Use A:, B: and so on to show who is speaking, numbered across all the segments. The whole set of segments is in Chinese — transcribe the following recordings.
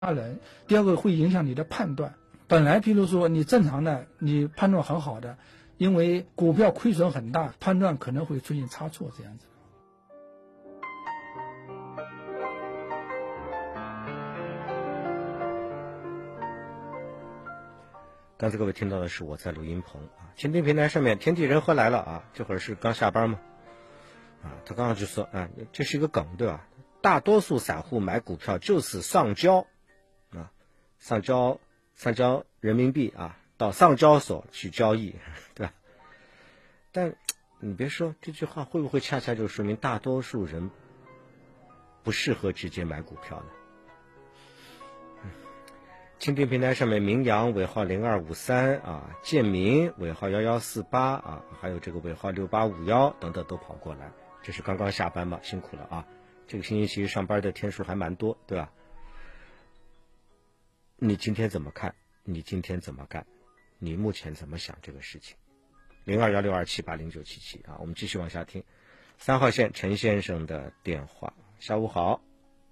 A: 人，第二个会影响你的判断。本来譬如说你正常的，你判断很好的，因为股票亏损很大，判断可能会出现差错这样子。
B: 刚才各位听到的是我在录音棚啊，蜻蜓平台上面天地人和来了啊，这会儿是刚下班嘛，啊，他刚刚就说啊，这是一个梗对吧？大多数散户买股票就是上交啊，上交人民币啊，到上交所去交易，对吧？但你别说这句话会不会恰恰就说明大多数人不适合直接买股票呢？蜻蜓平台上面名扬尾号0253啊，建民尾号1148啊，还有这个尾号6851等等都跑过来，这是刚刚下班嘛，辛苦了啊！这个星期其实上班的天数还蛮多，对吧？你今天怎么看？你今天怎么干？你目前怎么想这个事情？021627809777啊，我们继续往下听。3号线陈先生的电话，下午好。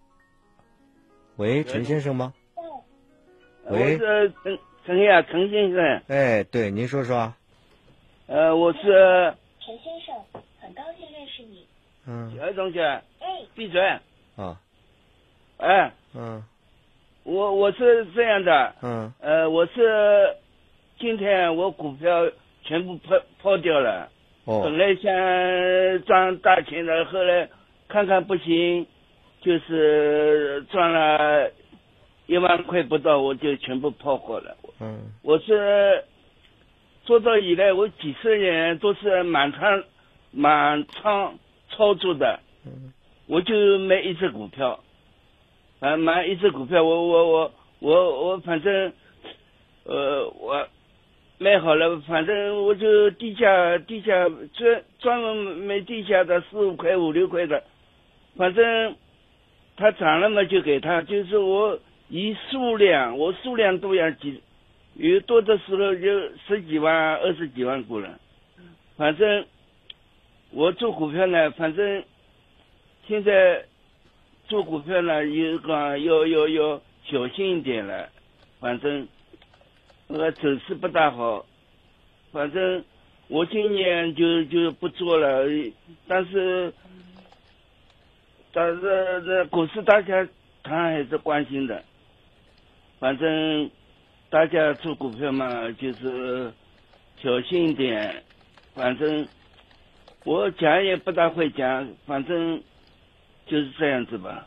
B: 喂，陈先生吗？喂，
C: 我是陈先生。
B: 哎，对，您说说。
C: 我是
D: 陈先生，很高兴认识你。
C: 小爱同学。
D: 哎，
C: 闭嘴。
B: 啊。
C: 哎。我是这样的。我是今天我股票全部抛掉了。本来想赚大钱的，后来看看不行，就是赚了1万块不到，我就全部抛过了。我是做到以来，我几十年都是满仓操作的。我就买一只股票，买一只股票，我反正我买好了，反正我就低价专门买低价的4、5块、5、6块的，反正它涨了嘛就给他，就是我以数量，我数量多呀，有多的时候就10几万、20几万股了。反正我做股票呢，反正现在做股票呢，要小心一点了。反正走势不大好，反正我今年就不做了。但是股市大家他还是关心的。反正大家做股票嘛，就是小心一点。反正我讲也不大会讲，反正就是这样子吧。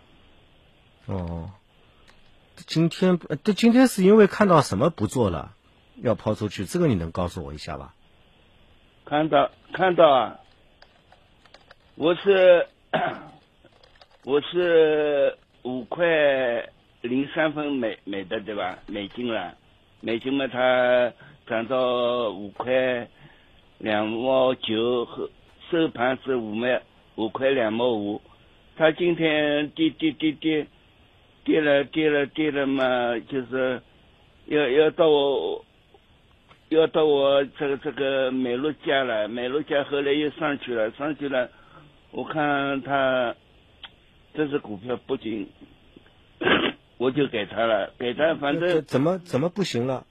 B: 今天是因为看到什么不做了，要抛出去，这个你能告诉我一下吧？
C: 看到啊，我是5块03分买的，对吧？美金嘛，它涨到5块2毛9，收盘是5块2毛5。它今天跌了嘛，就是要到我这个买入价了，买入价后来又上去了，我看它这只股票不行，我就给他了，反正
B: 怎么不行了？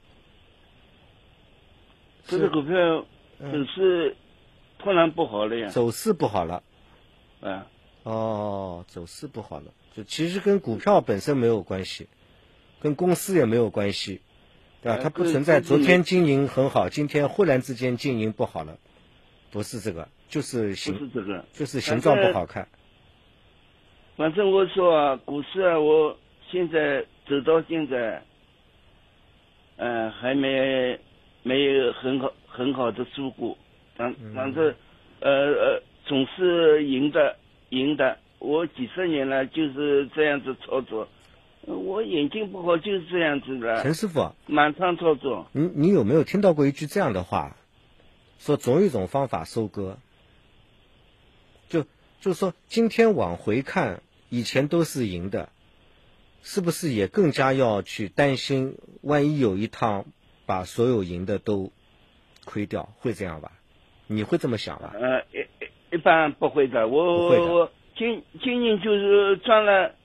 C: 这只股票走势突然不好了呀。
B: 走势不好了。走势不好了，就其实跟股票本身没有关系，跟公司也没有关系，对吧？它不存在昨天经营很好，今天忽然之间经营不好了，不是这个，就是形状不好看。
C: 反正我说啊，股市啊，我现在走到现在，还没有很好的输过，反正总是赢的。我几十年了就是这样子操作，我眼睛不好就是这样子的。
B: 陈师傅，
C: 满仓操作。
B: 你有没有听到过一句这样的话，说总有一种方法收割，就是说今天往回看，以前都是赢的，是不是也更加要去担心，万一有一趟把所有赢的都亏掉，会这样吧？你会这么想吧？
C: 一般不会的，我今年就是赚了